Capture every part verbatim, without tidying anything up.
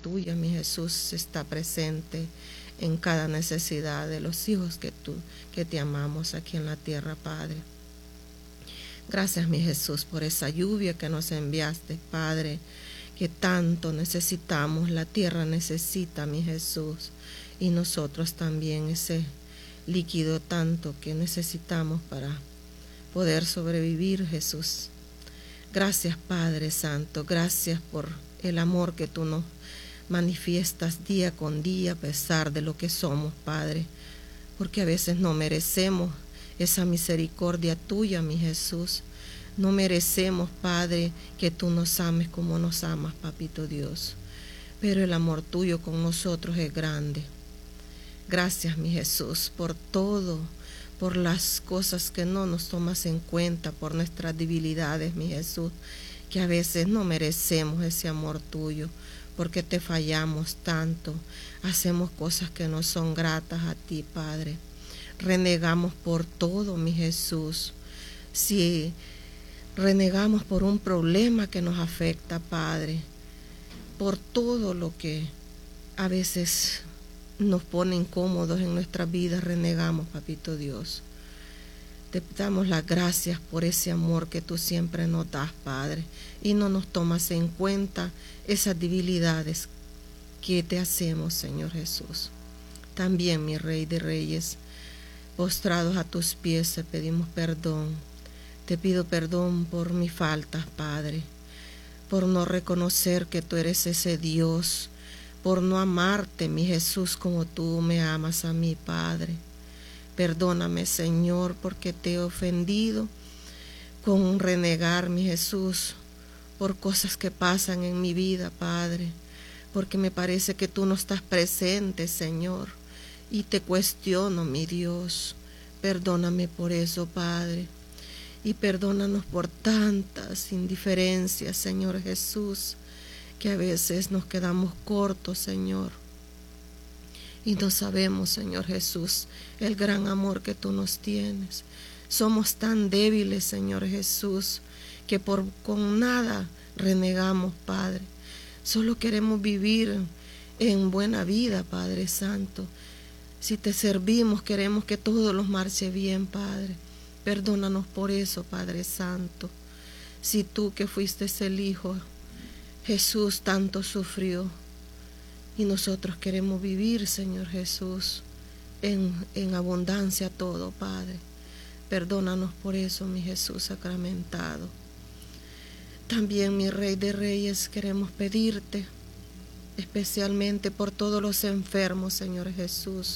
tuya, mi Jesús, está presente en cada necesidad de los hijos que tú, que te amamos aquí en la tierra, Padre. Gracias, mi Jesús, por esa lluvia que nos enviaste, Padre, que tanto necesitamos. La tierra necesita, mi Jesús, y nosotros también ese líquido tanto que necesitamos para poder sobrevivir, Jesús. Gracias, Padre Santo, gracias por el amor que tú nos manifiestas día con día a pesar de lo que somos, Padre, porque a veces no merecemos esa misericordia tuya, mi Jesús. No merecemos, Padre, que tú nos ames como nos amas, Papito Dios, pero el amor tuyo con nosotros es grande. Gracias, mi Jesús, por todo, por las cosas que no nos tomas en cuenta, por nuestras debilidades, mi Jesús, que a veces no merecemos ese amor tuyo, porque te fallamos tanto, hacemos cosas que no son gratas a ti, Padre. Renegamos por todo, mi Jesús. Si renegamos por un problema que nos afecta, Padre, por todo lo que a veces nos pone incómodos en nuestras vidas, renegamos, Papito Dios. Te damos las gracias por ese amor que tú siempre nos das, Padre, y no nos tomas en cuenta esas debilidades que te hacemos, Señor Jesús. También, mi Rey de Reyes, postrados a tus pies te pedimos perdón. Te pido perdón por mis faltas, Padre, por no reconocer que tú eres ese Dios, por no amarte, mi Jesús, como tú me amas a mí, Padre. Perdóname, Señor, porque te he ofendido con renegar, mi Jesús, por cosas que pasan en mi vida, Padre, porque me parece que tú no estás presente, Señor, y te cuestiono, mi Dios. Perdóname por eso, Padre, y perdónanos por tantas indiferencias, Señor Jesús, que a veces nos quedamos cortos, Señor, y no sabemos, Señor Jesús, el gran amor que tú nos tienes. Somos tan débiles, Señor Jesús, que por con nada renegamos, Padre. Solo queremos vivir en buena vida, Padre Santo. Si te servimos, queremos que todo nos marche bien, Padre. Perdónanos por eso, Padre Santo. Si tú, que fuiste el Hijo, Jesús, tanto sufrió, y nosotros queremos vivir, Señor Jesús, en, en abundancia todo, Padre. Perdónanos por eso, mi Jesús sacramentado. También, mi Rey de Reyes, queremos pedirte especialmente por todos los enfermos, Señor Jesús,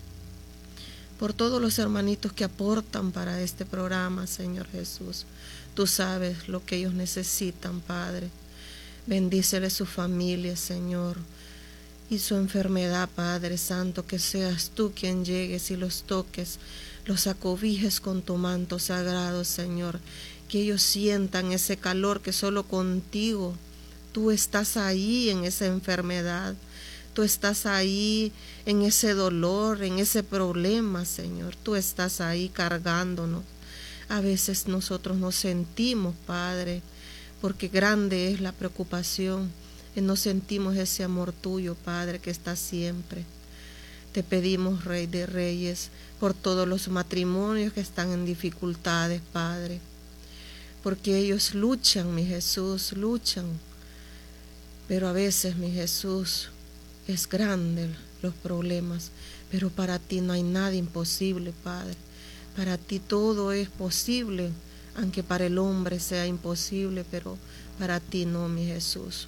por todos los hermanitos que aportan para este programa, Señor Jesús. Tú sabes lo que ellos necesitan, Padre. Bendícele su familia, Señor, y su enfermedad, Padre Santo, que seas tú quien llegues y los toques, los acobijes con tu manto sagrado, Señor, que ellos sientan ese calor que solo contigo, tú estás ahí en esa enfermedad, tú estás ahí en ese dolor, en ese problema, Señor, tú estás ahí cargándonos. A veces nosotros nos sentimos, Padre, porque grande es la preocupación, y no sentimos ese amor tuyo, Padre, que está siempre. Te pedimos, Rey de Reyes, por todos los matrimonios que están en dificultades, Padre, porque ellos luchan, mi Jesús, luchan, pero a veces, mi Jesús, es grande los problemas, pero para ti no hay nada imposible, Padre. Para ti todo es posible, aunque para el hombre sea imposible, pero para ti no, mi Jesús.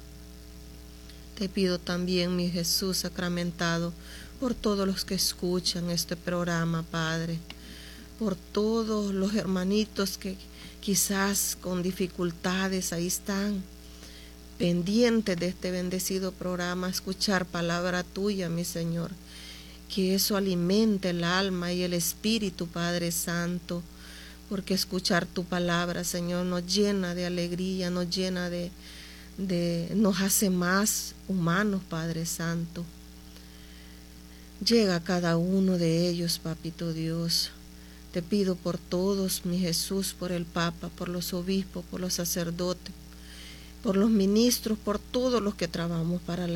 Te pido también, mi Jesús sacramentado, por todos los que escuchan este programa, Padre, por todos los hermanitos que quizás con dificultades ahí están, pendientes de este bendecido programa, escuchar palabra tuya, mi Señor, que eso alimente el alma y el espíritu, Padre Santo, porque escuchar tu palabra, Señor, nos llena de alegría, nos llena de De, nos hace más humanos, Padre Santo. Llega a cada uno de ellos, Papito Dios. Te pido por todos, mi Jesús, por el Papa, por los obispos, por los sacerdotes, por los ministros, por todos los que trabajamos para la